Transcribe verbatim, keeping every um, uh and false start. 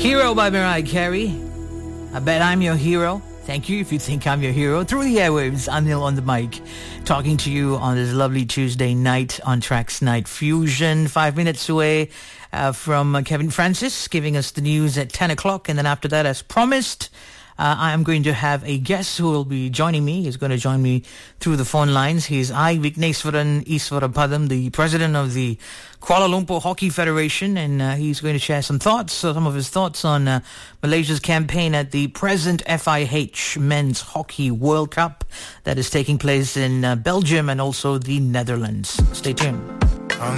Hero by Mariah Carey. I bet I'm your hero. Thank you if you think I'm your hero. Through the airwaves, Anil on the mic, talking to you on this lovely Tuesday night on Trax Night Fusion. Five minutes away uh, from uh, Kevin Francis giving us the news at ten o'clock. And then after that, as promised, uh, I am going to have a guest who will be joining me. He's going to join me through the phone lines. He's I. Vigneswaran Iswarapadam, the president of the Kuala Lumpur Hockey Federation, and uh, he's going to share some thoughts, so some of his thoughts on uh, Malaysia's campaign at the present F I H Men's Hockey World Cup that is taking place in uh, Belgium and also the Netherlands. Stay tuned.